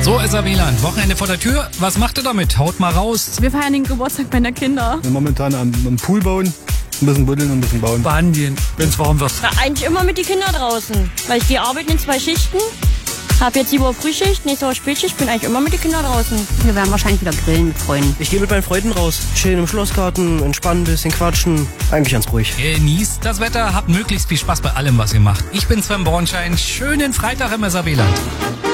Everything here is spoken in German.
So ist er, Wieland. Wochenende vor der Tür. Was macht ihr damit? Haut mal raus. Wir feiern den Geburtstag meiner Kinder. Wir momentan am Pool bauen, ein bisschen buddeln und ein bisschen bauen. Baden gehen, wenn es warm wird. Na, eigentlich immer mit den Kindern draußen. Weil ich gehe arbeiten in 2 Schichten. Hab jetzt 7 Uhr Frühschicht, nächste Woche Spätschicht. Bin eigentlich immer mit den Kindern draußen. Wir werden wahrscheinlich wieder grillen mit Freunden. Ich gehe mit meinen Freunden raus. Chillen im Schlossgarten, entspannen, ein bisschen quatschen. Eigentlich ganz ruhig. Genießt das Wetter, habt möglichst viel Spaß bei allem, was ihr macht. Ich bin Sven Bornschein. Schönen Freitag im Wieland.